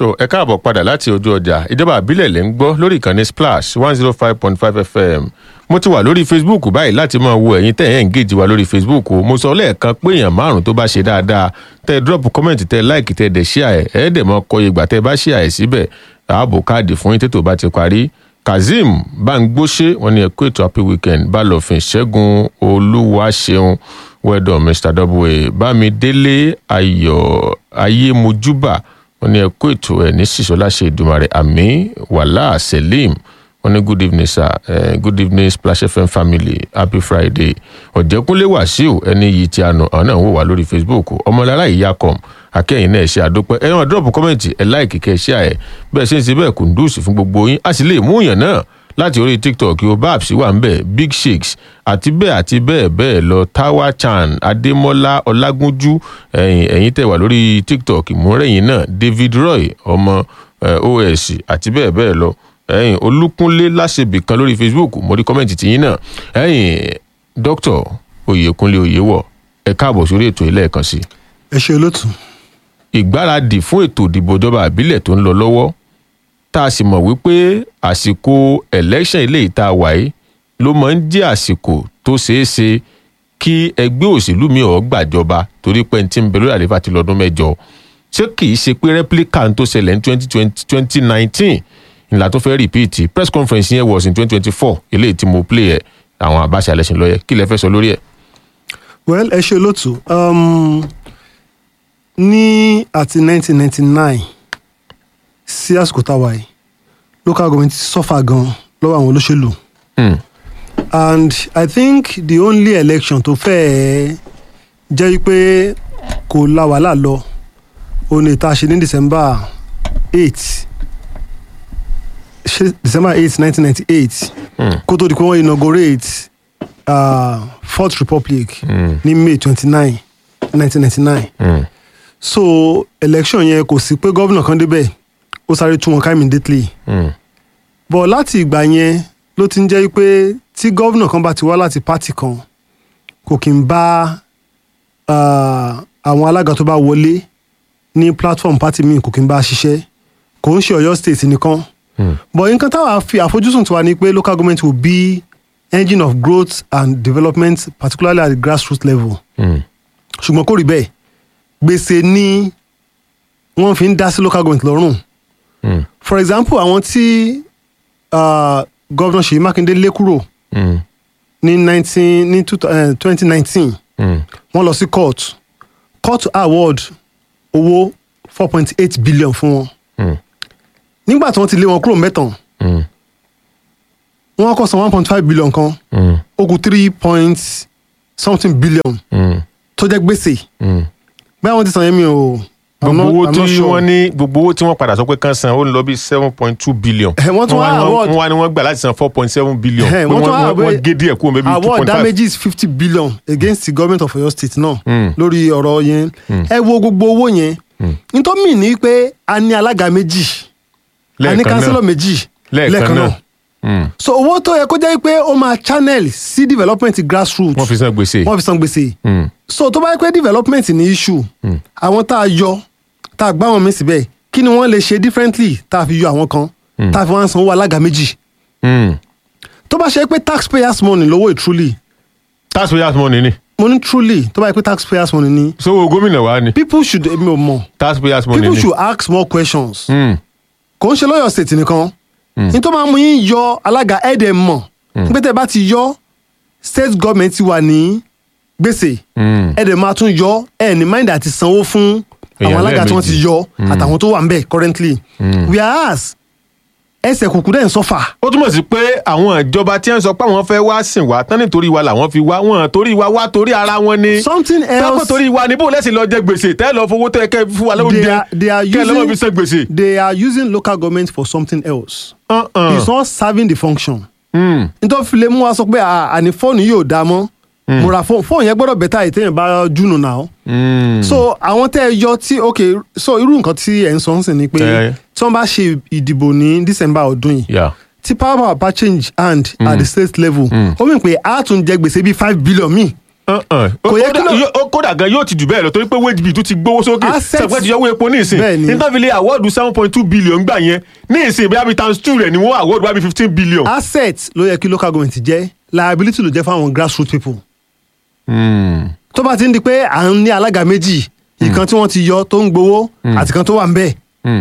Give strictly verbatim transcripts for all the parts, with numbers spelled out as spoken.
so ẹ káàbọ̀ padà láti ojú ọjà ìjọba àbílẹ̀ lẹ́ ń gbọ́ lórí ìkànnì splash one zero five point five fm mo ti wà lórí facebook báyìí láti máa wo ẹ̀yin tẹ́ ẹ̀ ń engage wa lórí facebook mo sọ lẹ́ẹ̀kan pé èèyàn márùn tó bá ṣe dáadáa tẹ́ drop comment tẹ́ like tẹ́ dẹ̀ share ẹ̀ ẹ̀ dẹ̀ mọ́ kọ ìgbà tẹ́ bá share ẹ̀ síbẹ̀ ààbò káàdì fún yín tètò bá ti parí kazeem bangbose wọn ni ẹ kó ètò happy weekend balọ̀fin ṣẹ́gun olúwaṣeun well done mr w bámidélé ayọ̀ ayémojúbà wọn ní ẹ kó ètò ẹ ní sísọlá ṣe ìdùmarè àmì wàhálà selim wọn ní good evening sir uh, good evening splash fm family happy friday ọ̀jẹ̀kúnlé wàsíù ẹni yìí tí a nù àwọn náà ń wò wá lórí facebook ọmọlára ìyákọ̀m akẹ́yìn náà ṣe àdópẹ́ ẹ wọn drop comment ẹ like kẹ́ ẹ share ẹ bẹ́ẹ̀ ṣe ń ṣe bẹ́ẹ̀ kùndùsì fún gbogbo yín a sì lè mú yàn náà láti orí tiktok yóò babs wà ń bẹ̀ big shakes àti bẹ́ẹ̀ àti bẹ́ẹ̀ bẹ́ẹ̀ lọ tawa chan adémọ́lá ọlágúnjú ẹ̀yìn ẹ̀yìn tẹ̀ wà lórí tiktok ìmúrẹ̀yìn náà david roy ọmọ os àti bẹ́ẹ̀ bẹ́ẹ̀ lọ ẹ̀yìn olúkúnlé láṣẹbì kan lórí facebook mo rí kọ́mẹ̀ntì tìyín náà ẹ̀yìn dr oyèkúnlé oyèwọ̀ ẹ káàbọ̀ sórí ètò ilé ẹ̀kan sí. ẹ ṣe olóòtú. ìgbáradì fún ètò ìdìbò ìjọba àbílẹ̀ tó ń lọ lọ́wọ́ tá a sì mọ̀ wípé àsìkò election ilé ìta wáyé ló máa ń jẹ́ àsìkò tó ṣeé ṣe kí ẹgbẹ́ òṣèlú mi ò gbàjọba torí pé tí ń bẹ lórí àlefa ti lọ́dún mẹ́jọ ṣé kì í ṣe pé replicant tó ṣẹlẹ̀ ní twenty twenty twenty nineteen ìlà tó fẹ́ repeat press conference yẹn was in twenty twenty four eléyìí tí mo play ẹ̀ àwọn àbáṣe alẹ́sìn lọ́yẹ̀ kí lẹ fẹ́ sọ lórí ẹ̀. well ẹ ṣe olóòtú um, ní àti nineteen ninety nine sí àsìkò táwa yìí local government suffer gan lọ́wọ́ àwọn olóṣèlú. Hmm. and I think the only election tó fẹ́ẹ́ jẹ́ pé kò la wàhálà lọ òun ni ìta ṣe ní December eight December eight nineteen ninety eight kó tó di pé wọ́n inaugurate uh, Fourth Republic Mm. ní May twenty nine nineteen ninety nine. Mm. so election yẹn kò sí pé gómìnà kan débẹ̀ ó sáré tú wọn ká immediately. Mm. but láti ìgbà yẹn ló ti ń jẹ́ pé tí gómìnà kan bá ti wá láti pátì kan kò kí n bá uh, àwọn alága tó bá wọlé ní platform pátì míì kò kí n bá ṣiṣẹ́ kò ń ṣe Ọ̀yọ́ state nìkan. Mm. but nǹkan táwa fi àfojúsùn tiwa ni pé local government will be engine of growth and development particularly at the grassroots level. Mm. ṣùgbọ́n kò rí bẹ́ẹ̀ gbèsè ni wọ́n fi ń dá sí local government lọ́rùn. Mm. for example àwọn tí uh, governor Ṣèyí Mákindé lé kúrò Mm. ní nineteen ní twenty nineteen Mm. wọ́n lọ sí court court award owó four point eight billion fún wọn. Mm. nígbà tí wọ́n ti lé wọn kúrò mẹ́tàn Mm. wọ́n kọ́ san one point five billion kan Mm. ó kù three point something billion Mm. tó jẹ́ gbèsè Mm. báyọ̀ wọ́n ti san yẹn mi o. I'm gbogbo not- owó I'm tí not sure. wọ́n ní gbogbo owó tí wọ́n padà sọ pé kán san ó ń lọ bí seven point two billion. Ẹ, wọ́n tún wá award- wọ́n wá ní wọ́n gbà láti san four point seven billion. Ẹ, pé wọ́n tún wá wọ́n award- wọ́n gé díẹ̀ kúrò bẹ́ẹ̀ bí two award point five. damages fifty billion against the government of Oyo state náà Mm. lórí ọ̀rọ̀ yẹn ẹ wo gbogbo owó yẹn nítorí ní pé a ní alága méjì a ní Lẹ́ẹ̀kan náà. kánsílọ̀ méjì lẹ́ẹ̀kan náà. Mm. so owó tó yẹ kó jẹ́ pé ó máa channel sí development grassroots wọ́n fi san gbèsè. wọ́n fi san gbèsè Mm. so tó bá yẹ pé development ní issue àwọn tá a yọ tá a gbá wọn mí síbẹ̀ kí ni wọ́n lè ṣe differently tá a fi yọ àwọn kan tá a fi wọ́n san owó alága méjì Mm. tó bá ṣe pé taxpayers money lówó ì truly taxpayers money ni. mo ní truly tó bá yẹ pé taxpayers money ni sówó gómìnà wa ni. people should èmi ò mọ̀ taxpayers money people ni. should ask more questions Mm. kò ń ṣe lọ́yọ̀ state nìkan ní tó máa mú yín yọ alága ẹ̀ẹ́dẹ̀ mọ̀ pé tẹ́ bá ti yọ state government ti wà ní gbèsè Mm. ẹ̀ẹ́dẹ̀ máa tún yọ ẹ̀ ní mind àti sanwó fún àwọn Èèyàn alága tí wọ́n ti lẹ́ẹ̀mejì. yọ àtàwọn tó wà ń bẹ̀ currently whereas ẹsẹ̀ kùkù dẹ̀ ń sọ́fà. ó túmọ̀ sí pé àwọn ìjọba tí wọ́n sọ pé àwọn fẹ́ wá sìn wá tán nítorí wa làwọn fi wá wọn torí wa wá torí ara wọn ni. something tẹ́pọ̀ else torí wa ni bó lẹ́sìn lọ jẹ gbèsè tẹ́ lọ fowó tẹ́ kẹ́ fún wa they lóúnjẹ are, they are kẹ́ lọ́wọ́ fi using san gbèsè. they are using local government for something else. Uh-uh. It's not serving the function. Mm. nítorí fi lè mú wa sọ pé à- àní fóònù yóò dáa mọ́ mo ra fóònù fóònù yẹn gbọ́dọ̀ bẹ́tà ìtẹ̀yìn bá júnù náà. Mm. so àwọn tẹ́ ẹ yọ tí ok so irú nǹkan tí ẹ̀ ń sọ ń sìn ni pé Eh. tí wọ́n bá ṣe ìdìbò ní December ọdún yìí Yeah. tí power power bá change hand at the state level ó mì pé a tún jẹ gbèsè bíi five billion míì kò yẹ kí ló kódà gan yóò ti jù bẹ́ẹ̀ lọ torí pé wage bill tó ti gbówó sókè sẹ́gbẹ́ ti yọwọ́ epo ní ìsìn nítorí àwọ́ọ̀dù seven point two billion gbà yẹn ní ìsìn bí abi times two rẹ̀ ni wọ́n àwọ́ọ̀dù abi fifteen billion. asset ló yẹ kí local government jẹ́ liability ló jẹ́ fáwọn grassroots people. tó bá ti ń di pé à ń ní alága méjì ìkan tí wọ́n ti yọ tó ń gbowó àti kan tó wà ń bẹ̀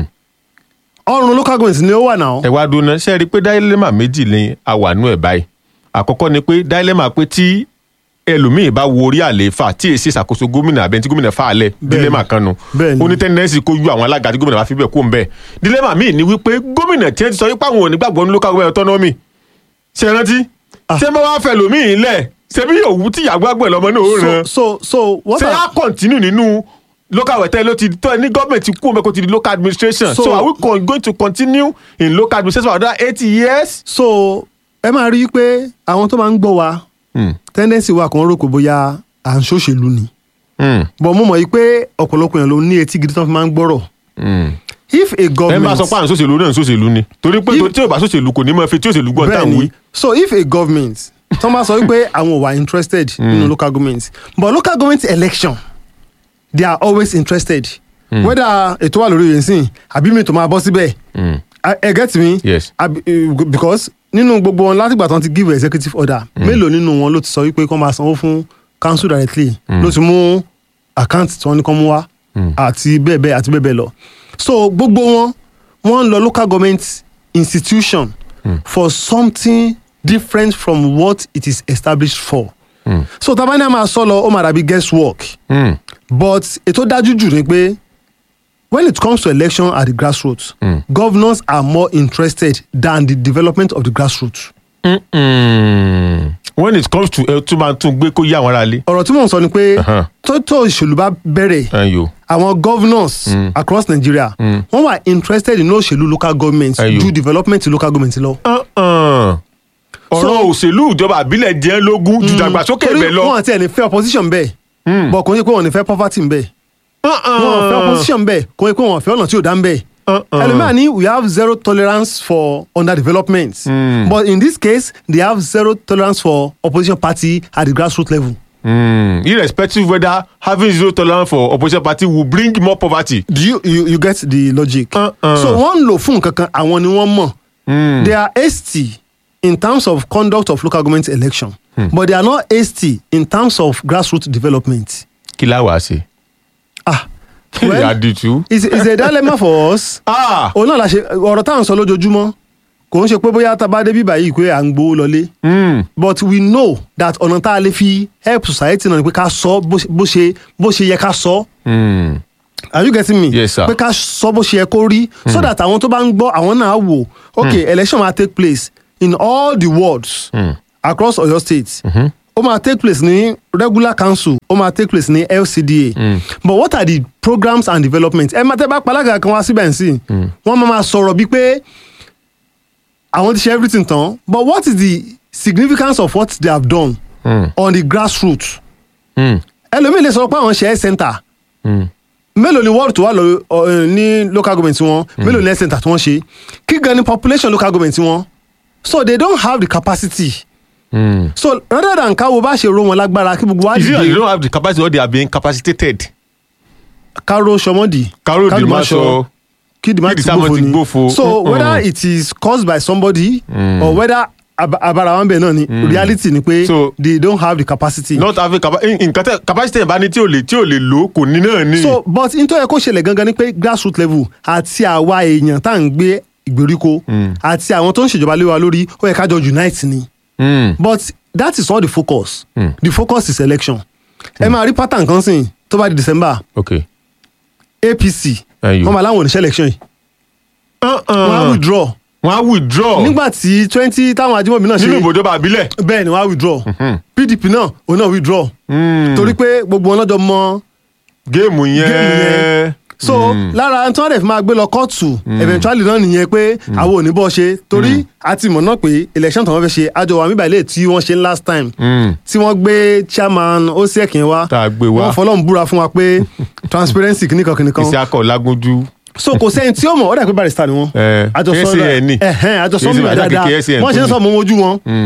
ọrùn local government ni ó wà náà. ẹ wá dúró náà ṣe é rí i pé dilemma méjì ni àwànú ẹ̀ báyìí àkọ́kọ́ ni pé dilemma pé tí ẹlòmíì bá wo orí àlééfà tí èsì ìṣàkóso gómìnà abẹ́ntí gómìnà fàálẹ̀ dílẹ́mà kan nu ó ní tẹ́ndẹ́nsì kó yú àwọn alága tí gómìnà bá fi bẹ̀ kó ń bẹ̀ dílẹ́mà míì ni wípé gómìnà tí wọ́n ti sọ wípé àwọn ò ní gbàgbọ́ ní local government autonomy ṣe é rántí ṣé bá wàá fẹ́ lòmíì lẹ̀ ṣé bí òwú tí ìyàgbọ́ àgbẹ̀ lọ́mọ náà ó ràn so so what ṣé á continue nínú local government ló ti tọ́ ní gọ́ọ̀mẹ̀ntì kú ọmọ kó ti di local administration so, so are we con going to continue in local administration for another eighty years. so ẹ máa rí i pé àwọn tó máa ń gbọ́ wa tendency wa kan rò kó bóyá à ń ṣòṣèlú ni but mo mọ̀ yìí pé ọ̀pọ̀lọpọ̀ èèyàn ló ní etí gidi tó fi máa ń gbọ́rọ̀. if a government ẹ máa sọ pé à ń ṣòṣèlú náà ń ṣòṣèlú ni torí pé tí ò bá ṣòṣèlú kò ní máa fi tí òṣèlú gbọ́n táwọn wí. so if a government tó máa sọ wípé àwọn ò wà interested nínú local government but local government election they are always interested mm. whether ètò wà lórí yẹn sìn àbí mi tó máa bọ́ síbẹ̀ ẹ get me yes. because nínú gbogbo wọn látìgbà tó ń ti give executive order mélòó nínú wọn ló ti sọ wípé kó máa sanwó fún council directly ló ti mú account tí wọ́n ní kó mú wá àti bẹ́ẹ̀ bẹ́ẹ̀ àti bẹ́ẹ̀ bẹ́ẹ̀ lọ so gbogbo wọn wọ́n ń lọ local government institution mm. for something different from what it is established for. Mm. so tabani a máa sọ lọ ó máa dàbí guess work mm. but ètò dájú jù ni pé when it comes to election at the grassroots mm. governors are more interested than the development of the grassroots. Mm-mm. when it comes to ẹ tún máa tún gbé kó yé àwọn ará ilé. ọ̀rọ̀ tí mò ń sọ ni pé tó tó ìṣèlú bá bẹ̀rẹ̀ àwọn governors mm. across Nigeria mm. wọ́n wà interested in òṣèlú local government ju development local government lọ. Uh-uh. ọ̀rọ̀ òṣèlú ìjọba àbílẹ̀ jẹ́ lógún ju dàgbàsókè bẹ́ẹ̀ lọ. torí wọn àti ẹni fẹ́ opposition bẹ́ẹ̀ bọ̀ kò ní pé wọn ní fẹ́ poverty bẹ́ẹ̀ wọn fẹ́ opposition bẹ́ẹ̀ kò ní pé wọn fẹ́ ọ̀nà tí ò dá bẹ́ẹ̀. ẹlòmíràn ní we have zero tolerance for underdevelopment mm. but in this case they have zero tolerance for opposition party at the grassroots level. Mm. irrespective whether having zero tolerance for opposition party will bring more poverty. do you you, you get the logic. Uh, uh. so wọ́n ń lò fún nǹkan kan àwọn ni wọ́n mọ̀ mm. they are hasty in terms of conduct of local government election hmm. but they are not hasty in terms of grassroots development. kí la wá ṣe. ah well aditu. it's, it's a dilemma for us. ah òun náà la ṣe ọ̀rọ̀ táwọn sọ lójoojúmọ́ kò ń ṣe pé bóyá tá a bá dé bíbá yìí pé à ń gbowó lọlé. but we know that ọ̀nà tá a lè fi help society náà ni pé ká sọ bó ṣe bó ṣe yẹ ká sọ. are you getting me. yes sir. pé ká sọ bó ṣe yẹ kó rí. so that àwọn tó bá ń gbọ́ àwọn náà wò okay mm. election ma take place in all the wards mm. across Oyo State. Mm-hmm. ó máa take place ní regular council ó máa take place ní L C D A. Mm. but what are the programs and development. ẹ máa tẹ́ bá palága kan wá síbẹ̀ nsìn wọ́n máa máa sọ̀rọ̀ bíi pé àwọn ti ṣe everything tán but what is the significance of what they have done mm. on the grassroots. ẹlòmíì lè sọ pé àwọn ṣe health center. Mm. mélòó ni ward tó wà lọ ní local government wọn mélòó ni health center tí wọ́n ṣe kí gan ni population local government wọn so they don't have the capacity. Mm. so rather than káwo bá ṣe ro wọn lágbára kí gbogbo wa dìde. is it that they don't have the capacity or they are being incapacitated. karo sọmọdì karo dimaso kí dimaso ti gbófo so mm-hmm. whether it is caused by somebody mm. or whether abara wọn bẹ náà ni mm. reality ni pé so, they don't have the capacity. not having nkan capacity ẹ̀ bá ní tí ò lè tí ò lè lò kò ní náà ni. so but n tó yẹ kó ṣẹlẹ̀ gangan ni pé grassroots level àti àwa èèyàn tá à ń gbé ìgbèríko àti àwọn tó ń ṣèjọba lé wa lórí ó yẹ ká jọ unite ni. Mm. but that is not the focus. Mm. the focus is election. ẹ máa rí pattern kan sìn tó bá di December. okay. A P C wọ́n máa láwọn oníṣẹ́ election yìí. wọ́n á withdraw. wọ́n á withdraw. nígbà tí twenty táwọn Ajímọ̀bí náà ṣe. nínú ìbòjọba àbílẹ̀. bẹ́ẹ̀ ni wọ́n á withdraw. Mm-hmm. P D P náà òun náà withdraw. Mm. torí pé gbogbo wọn lọ́jọ́ mọ. géèmù yẹn. géèmù yẹn. so mm. lára tí wọ́n dẹ̀ fi máa gbé lọ kóòtù mm. eventually náà nìyẹn pé mm. àwọn ò ní bọ́ ṣe torí a ti mọ̀ náà pé election tí wọ́n fẹ́ ṣe àjọ wa nígbà ilé tí wọ́n ṣe last time mm. tí wọ́n gbé chairman Osiek yẹn wá wọ́n fọlọ́run búra fún wa pé transparency kìnnìkan kìnnìkan. iṣẹ́ akọ̀ lágúnjú. so kò sẹ́yìn tí ó mọ̀ ó dà pé barrister ni wọ́n. àjọsọ ẹ̀hẹ́n àjọsọ mi dáadáa wọ́n ṣe ń sọ mọ́ ojú wọn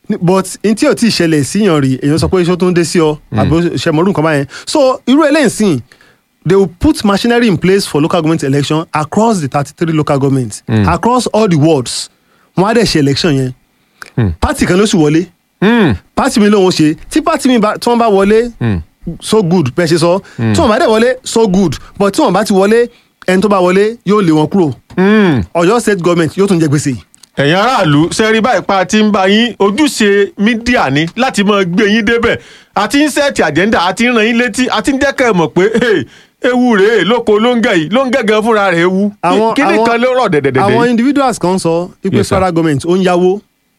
but n tí ò tí ì ṣẹlẹ̀ síyàn rí èèyàn sọ pé iṣẹ́ tó ń dé sí ọ àbí ṣẹmọ̀rún nǹkan báyẹn so irú eléyìí sìn they will put machinery in place for local government election across the thirty-three local governments mm. across all the wards wọn á dẹ̀ ṣe election yẹn mm. party kan ló sì wọlé mm. party mi lóun ṣe tí party mi tí wọ́n bá wọlé mm. so good bẹ́ẹ̀ ṣe sọ tí wọ́n bá dẹ̀ wọlé so good but tí wọ́n bá ti wọlé ẹni tó bá wọlé yóò lé wọn kúrò Ọ̀yọ́ state government yóò tún jẹ gbèsè. ẹ̀yin aráàlú sẹ́rí báyìí pa ti ń bá yín ojúṣe mídíà ni láti máa gbé yín débẹ̀ àti ń sẹ́ẹ̀tì àjẹ́ndà àti ń ràn yín létí àti ń jẹ́ kẹ́ ẹ mọ̀ pé ewu rèé lóko ló ń gẹ̀ yìí ló ń gẹ̀gẹ̀ fúnra rẹ̀ ewu kí ni kan ló rọ̀ dẹ̀dẹ̀dẹ̀. àwọn individuals kan sọ ipe federal government ó ń yáwó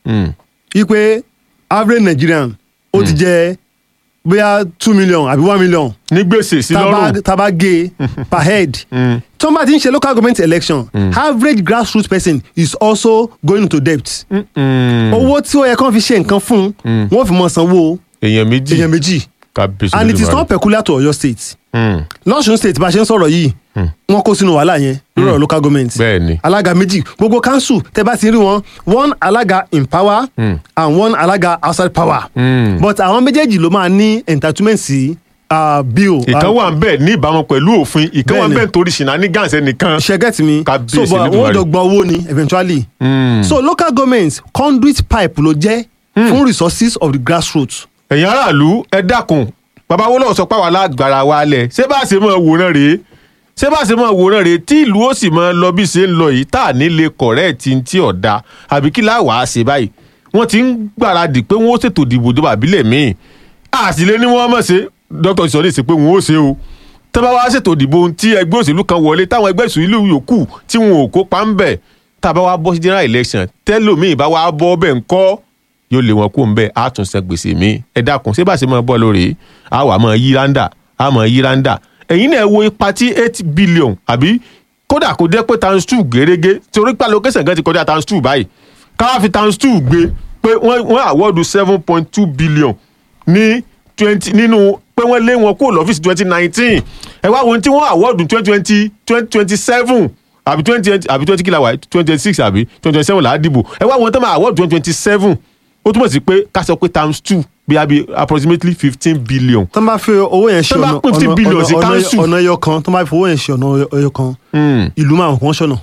ipe average Nigerian ó ti jẹ bóyá two million àbí one million. ní gbèsè sí lọ́rùn taba gé per head. tó ń bá ti ń ṣe local government election mm. average grassroots person is also going into debt. owó tí ó yẹ kán fi ṣe nǹkan fún wọn fi mọ sanwó èèyàn méjì èèyàn méjì and it is not peculiar to Ọ̀yọ́ state. Mm. lọ́sùn state bá a ṣe ń sọ̀rọ̀ yìí wọ́n kó sínú wàhálà yẹn lórí ọ̀rọ̀ local government. bẹ́ẹ̀ni alága méjì gbogbo council tẹ́ bá ti rí wọn one alága in power mm. and one alága outside power. Mm. but àwọn méjèèjì ló máa ní entitlement sí uh, bill. ìkan wà ń bẹ ní ìbámu pẹ̀lú òfin ìkan wà ń bẹ nítorí ṣìnà ní gàǹsẹ̀ nìkan. ṣe get me so but wọ́n dọ̀gbọ́n owó ni eventually. Mm. so local government conduit pipe ló jẹ́ mm. fún resources of the grassroots. ẹ̀yin aráàlú ẹ dákun bàbá Awólọ́wọ̀ sọ pé àwa lágbára wa lẹ̀ ṣé bá a ṣe máa wòran rèé ṣé bá a ṣe máa wòran rèé tí ìlú ó sì máa lọ bí ṣe ń lọ yìí tá à ní lè kọ̀rẹ́ẹ̀tì tí ọ̀dà àbí kí láwàá ṣe báyìí wọ́n ti ń gbáradì pé wọ́n ó ṣètò ìdìbò ìjọba àbílẹ̀ míì àṣìlẹ̀ ni wọ́n mọ̀ ṣe dókítà ìsọ̀rí ṣe pé wọ́n ó ṣe o tẹ́ bá wá ṣètò ìdìbò tí ẹgbẹ́ òṣèlú kan wọlé táwọn ẹgbẹ́ òṣèlú yòókù tí wọn ò kópa ń bẹ̀ tá a bá wá bọ́ sí general election tẹ́lòmíì bá wá bọ́ bẹ́ẹ̀ ńkọ́ yóò lé wọn kó ń bẹ á tún san gbèsè mi ẹ dákun ṣé bá ṣe máa bọ́ lórí a wà máa yí ráńdà a máa yí ráńdà ẹ̀yin náà wo ipa tí eight billion àbí kódà kò jẹ́ pé times two gẹ́gẹ́ torí pé allocation gan ti kọjá times two báyìí káwá fi times two gbé pé wọ́n wọ́n àwọ́dù seven point two billion ní twenty nínú pé wọ́n lé wọn kúrò lọ́fíìsì twenty nineteen ẹ wá wọn tí wọ́n àwọ́dù twenty twenty twenty twenty seven àbí twenty àbí twenty kìlà wà twenty twenty six àbí twenty twenty seven là á dìbò ẹ wá wọn tó máa àwọ́dù twenty twenty seven ó túmọ̀ sí pé ká sọ pé times two bí a bí approximately fifteen billion. tó máa fi owó yẹn ṣe ọ̀nà ọ̀nà ọ̀nà ẹyọ kan tó máa fi owó yẹn ṣe ọ̀nà ẹyọ kan ìlú máa kàn ṣọ̀nà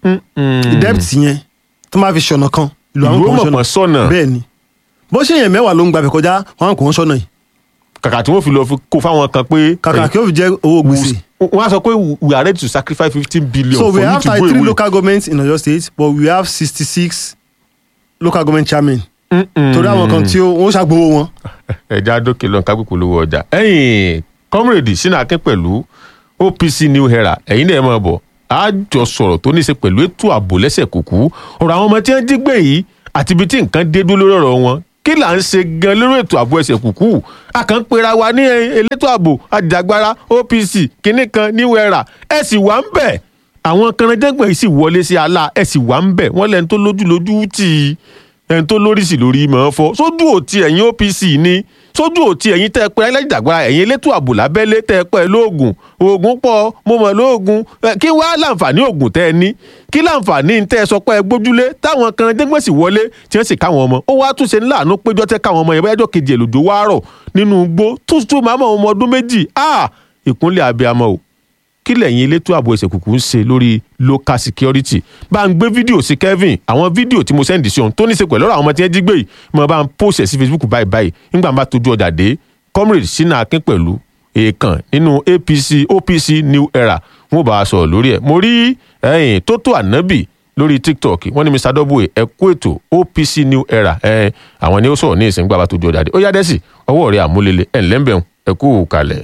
debt yẹn tó máa fi ṣọ̀nà kan ìlú àwọn kan ṣọ̀nà bẹ́ẹ̀ ni bó ṣe yẹn mẹ́wàá ló ń gbàgbé kọjá wọn kàn ṣọ̀nà yìí. kàkà tí wọ́n fi lọ kó fáwọn kan pé. kàkà kí ó fi jẹ́ owó gbèsè. wọ́n á sọ pé we are ready to sacrifice fifteen billion so for you to go away. so we have thirty-three local governments in Oyo State but we have sixty-six local government chairmen. torí àwọn kan tí wọ́n ṣàgbówó wọn. ẹja dókè lọ nǹkan gbogbo lówó ọjà ẹ̀yin comrade Ṣínà Akin pẹ̀lú O P C New Era ẹ̀yin náà máa bọ̀ á jọ sọ̀rọ̀ tó ní í ṣe pẹ̀lú ètò ààbò lẹ́sẹ̀ kúkú ọ̀rọ̀ àwọn ọmọ tí wọ́n jí gbé yìí àti ibi tí nǹkan dé dúró lórí ọ̀rọ̀ wọn kí là ń ṣe gan lórí ètò ààbò ẹsẹ̀ kúkú a kàn ń pera wa ní elétò ààbò àjàgbara O P C kìnnì kan New Era ẹ sì wà ń bẹ̀ àwọn kanajẹ́gbọ̀n yìí sì wọlé sí àlà ẹ sì wà ń bẹ̀ wọ́n lẹ́ni tó lójú lójú tì í ẹni tó lóríṣì lórí mọ̀ ọ́ fọ́ sójú òtí ẹ̀yin O P C ni sójú òtí ẹ̀yin tẹ́ ẹ pẹ́ ẹlẹ́jàgbára ẹ̀yin elétò ààbò lábẹ́lé tẹ́ ẹ pẹ́ lóògùn oògùn pọ̀ mo mọ̀ lóògùn kí wàá láǹfààní oògùn tẹ́ ẹ ní kí láǹfààní tẹ́ ẹ sọ pé ẹ gbójúlé táwọn kan dégbèsì wọlé tí wọ́n sì káwọn ọmọ ó wá tún ṣe ńláàánú péjọ tẹ́ káwọn ọmọ yẹn bá ẹjọ́ kejì èlòjò wá rọ̀ nínú igbó tó tún máa mọ̀ ọmọ ọdún méjì ìkúnlẹ̀ abiyamọ o kí lẹ́yìn elétò ààbò ẹsẹ̀ kùkù ń ṣe lórí local security bá ń gbé fídíò sí Kevin àwọn fídíò tí mo sẹ́ndì sí ohun tó ní í ṣe pẹ̀lú àwọn ọmọ tí wọ́n jí gbé yìí mo bá ń post ẹ̀ sí Facebook báyìí báyìí nígbà máa tójú ọjà dé comrade Ṣínà Akin pẹ̀lú èèkàn nínú A P C O P C New Era wọn ò bá a sọ̀rọ̀ lórí ẹ̀ mo rí ẹ̀yìn Tótó Ànábì lórí TikTok wọ́n ní Mr Double ẹ kú ètò O P C New Era ẹ̀ àwọn ni ó sọ̀rọ̀ ní ìsìn gbà bá tójú ọjà dé ó yá dẹ́sì ọwọ́ rẹ̀ àmúlélẹ̀ ẹ̀ ńlẹ́mbẹ̀ẹ́ ẹ kú kalẹ̀.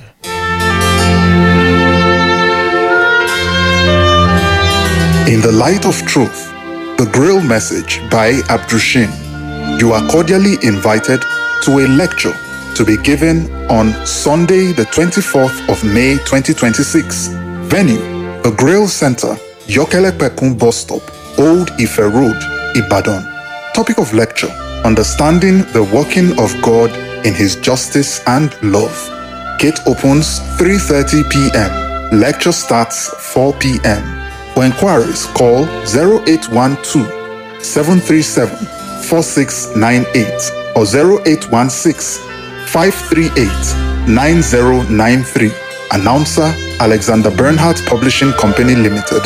In the light of truth, the Grill Message by Abdushin. You are cordially invited to a lecture to be given on Sunday, the twenty-fourth of May, twenty twenty-six. Venue, the Grill Center, Yokele Pekun Bus Stop, Old Ife Road, Ibadan. Topic of lecture, Understanding the Working of God in His Justice and Love. Gate opens three thirty p.m. Lecture starts four p.m. For inquiries, call zero eight one two, seven three seven, four six nine eight or zero eight one six, five three eight, nine zero nine three. Announcer, Alexander Bernhardt Publishing Company Limited.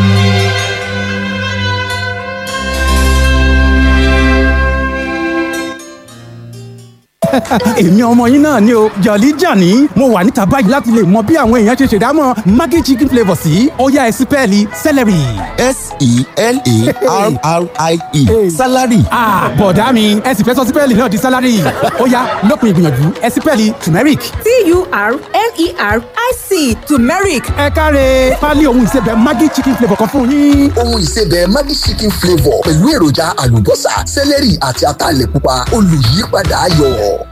èmi ọmọ yín náà ni o Jolly Johnny mo wà níta báyìí láti lè mọ bí àwọn èèyàn ṣe ṣèdámọ̀ Maggi chicken flavour sí ó yá ẹ sí pẹ́ẹ́lí celery. S E L A R R I E salary. ah bọ̀dá mi ẹ sì fẹ́ sọ sí pẹ́ẹ́lì náà di salary ó yá lópin ìgbìyànjú ẹ sí pẹ́ẹ́lì turmeric. T U R M E R I C turmeric. ẹ káre pálí ohun ìsebẹ̀ Maggi chicken flavour kan fún yín. Ohun ìsebẹ̀ Maggi chicken flavour pẹ̀lú èròjà àlùbọ́sà, sẹ́lẹ̀rì àti ataalẹ̀ pupa olùyípadà ayọ̀.